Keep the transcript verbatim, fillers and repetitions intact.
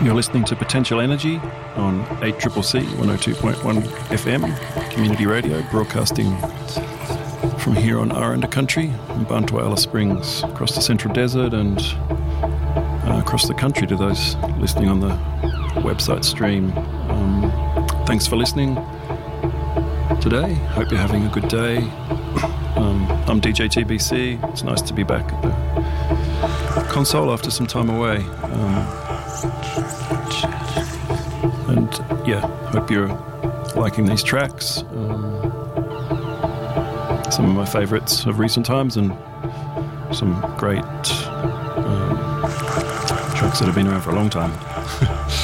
You're listening to Potential Energy on eight C C C one oh two point one F M, community radio, broadcasting from here on Aranda Country, in Bantu Alice Springs, across the Central Desert and uh, across the country to those listening on the website stream. Um, thanks for listening today. Hope you're having a good day. Um, I'm D J T B C. It's nice to be back at the console after some time away. Um, and yeah, hope you're liking these tracks. Um, some of my favourites of recent times and some great um, tracks that have been around for a long time.